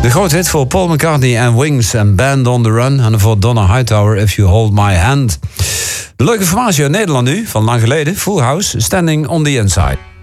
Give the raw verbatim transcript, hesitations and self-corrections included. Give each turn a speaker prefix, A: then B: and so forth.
A: De grote hit voor Paul McCartney en Wings en Band on the Run. En voor Donna Hightower, If You Hold My Hand. De leuke formatie uit Nederland nu, van lang geleden. Full House, Standing on the Inside.